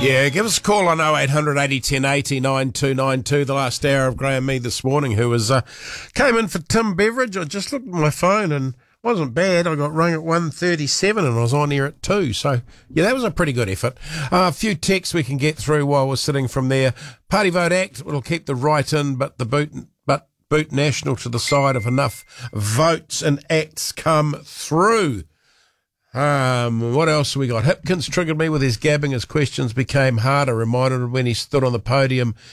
Yeah, give us a call on 0800 80 10 80 9292. The last hour of Graham Mead this morning, who was came in for Tim Beveridge. I just looked at my phone and it wasn't bad. I got rung at 1:37 and I was on here at 2. So, yeah, that was a pretty good effort. A few texts we can get through while we're sitting from there. Party Vote Act will keep the right in, but boot National to the side if enough votes and acts come through. What else have we got? Hipkins triggered me with his gabbing. His questions became harder. Reminded him when he stood on the podium